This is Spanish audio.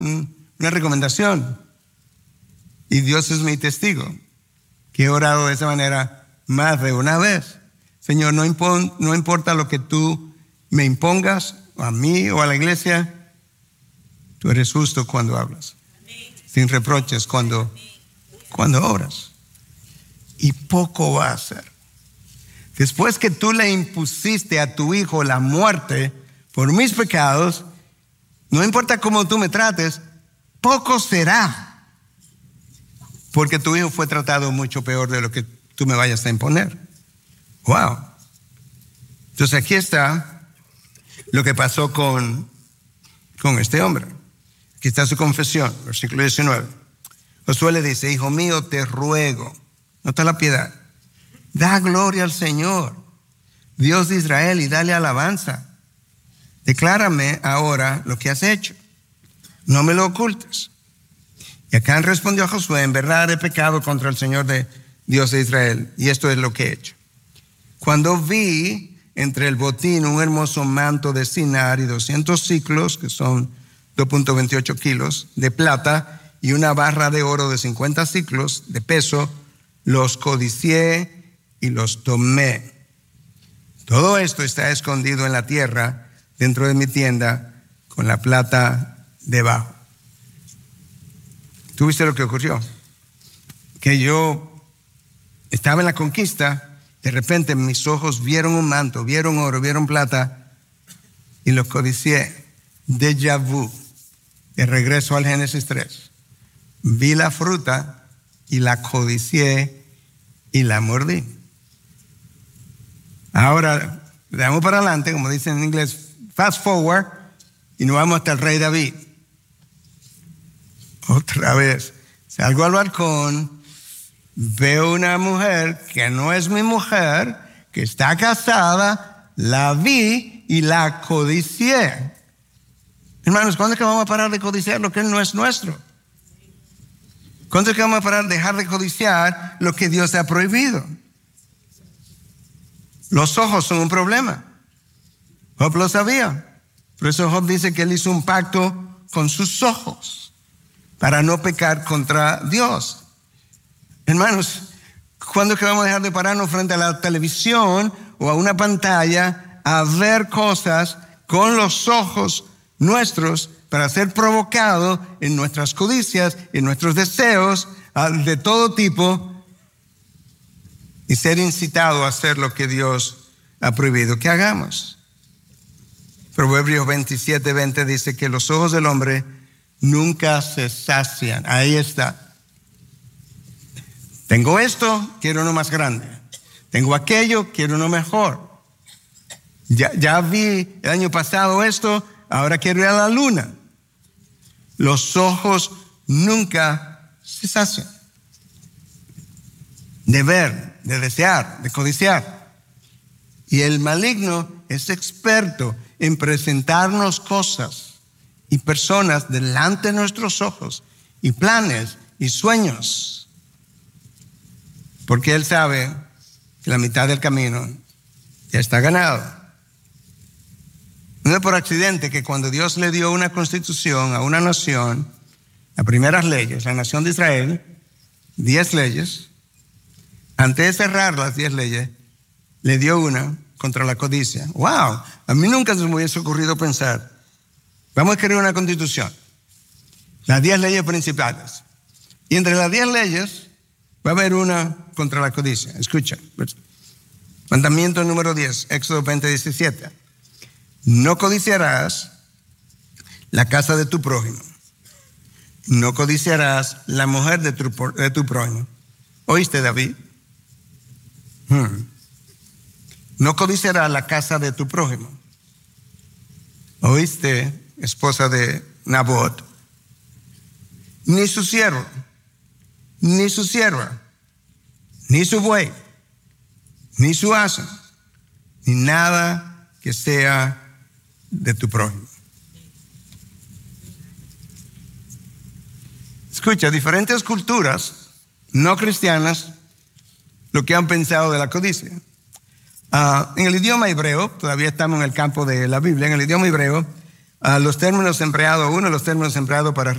una recomendación. Y Dios es mi testigo, que he orado de esa manera más de una vez. Señor, no importa lo que tú me impongas, a mí o a la iglesia, tú eres justo cuando hablas, sin reproches cuando obras. Y poco va a hacer. Después que tú le impusiste a tu hijo la muerte por mis pecados, no importa cómo tú me trates, poco será. Porque tu hijo fue tratado mucho peor de lo que tú me vayas a imponer. Wow. Entonces aquí está lo que pasó con este hombre. Aquí está su confesión, versículo 19. Josué le dice: hijo mío, te ruego, nota la piedad, da gloria al Señor, Dios de Israel, y dale alabanza. Declárame ahora lo que has hecho, no me lo ocultes. Y Acán respondió a Josué: en verdad he pecado contra el Señor de Dios de Israel, y esto es lo que he hecho. Cuando vi entre el botín un hermoso manto de Sinar y 200 siclos, que son 2.28 kilos, de plata, y una barra de oro de 50 siclos de peso, los codicié y los tomé. Todo esto está escondido en la tierra, dentro de mi tienda, con la plata debajo. ¿Tú viste lo que ocurrió? Que yo estaba en la conquista, de repente mis ojos vieron un manto, vieron oro, vieron plata, y los codicié. Déjà vu. De regreso al Génesis 3. Vi la fruta y la codicié y la mordí. Ahora, le damos para adelante, como dicen en inglés, fast forward, y nos vamos hasta el rey David. Otra vez, salgo al balcón, veo una mujer que no es mi mujer, que está casada, la vi y la codicié. Hermanos, ¿cuándo es que vamos a parar de codiciar lo que no es nuestro? ¿Cuándo es que vamos a parar de dejar de codiciar lo que Dios ha prohibido? Los ojos son un problema. Job lo sabía. Por eso Job dice que él hizo un pacto con sus ojos para no pecar contra Dios. Hermanos, ¿cuándo es que vamos a dejar de pararnos frente a la televisión o a una pantalla a ver cosas con los ojos nuestros para ser provocados en nuestras codicias, en nuestros deseos de todo tipo, y ser incitado a hacer lo que Dios ha prohibido que hagamos? Proverbios 27:20 dice que los ojos del hombre nunca se sacian. Ahí está. Tengo esto, quiero uno más grande. Tengo aquello, quiero uno mejor. Ya vi el año pasado esto, ahora quiero ir a la luna. Los ojos nunca se sacian. De ver, de desear, de codiciar. Y el maligno es experto en presentarnos cosas y personas delante de nuestros ojos, y planes y sueños, porque él sabe que la mitad del camino ya está ganado. No es por accidente que cuando Dios le dio una constitución a una nación, las primeras leyes, la nación de Israel, 10 leyes, antes de cerrar las 10 leyes, le dio una contra la codicia. ¡Wow! A mí nunca se me hubiese ocurrido pensar, vamos a escribir una constitución, las 10 leyes principales. Y entre las 10 leyes va a haber una contra la codicia. Escucha, mandamiento número 10, Éxodo 20:17. No codiciarás la casa de tu prójimo. No codiciarás la mujer de tu prójimo. ¿Oíste, David? No codiciarás la casa de tu prójimo. ¿Oíste, esposa de Nabot? Ni su siervo, ni su sierva, ni su buey, ni su asno, ni nada que sea de tu prójimo. Escucha, diferentes culturas no cristianas lo que han pensado de la codicia. En el idioma hebreo, todavía estamos en el campo de la Biblia, en el idioma hebreo, los términos empleados, uno de los términos empleados para